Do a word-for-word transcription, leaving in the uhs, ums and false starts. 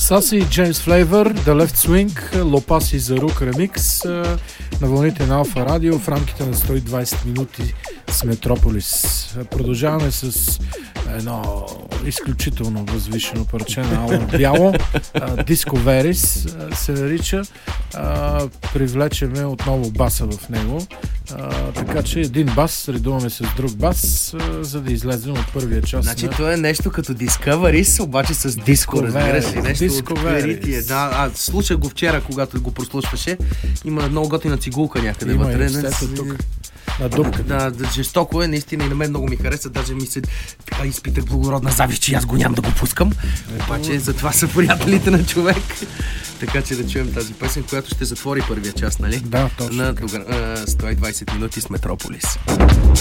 Саси и Джеймс Флейвър, The Left Swing, Лопаси за Рук ремикс на вълните на Алфа Радио в рамките на сто и двайсет минути с Метрополис. Продължаваме с едно изключително възвишено парче на Алън Бяло. Диско Верис се нарича. Привлечеме отново баса в него. Така че един бас редуваме с друг бас, за да излезем от първия част. Значи на... това е нещо като Discoveries, обаче с диско, разбираш ли? Нещо Диско откритие. Да, а, слушах го вчера, когато го прослушваше. Има много готина цигулка някъде Има вътре. и тук. На дупка. Да, да, жестоко е, наистина и на мен много ми хареса, даже ми се така изпитах благородна завист, че аз го нямам да го пускам. Обаче затова са приятелите на човек. Така че да чуем тази песен, която ще затвори първия част, нали? Да, точно. На сто и двайсет минути с Метрополис.